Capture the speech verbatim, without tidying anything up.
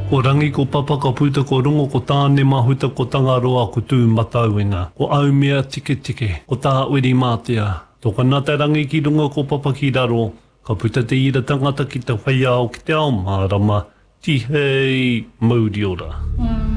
Ko rangi ko papa ka puta ko rongo ko tāne mahuta ko tangaroa ko tū matauenga. Ko au mea tike tike, ko tā uri mātea. Tō ka nata rangi ki runga ko papa ki raro, ka puta te ira tangata ki te whai ao ki te ao mārama, tihei mauri ora. Mm.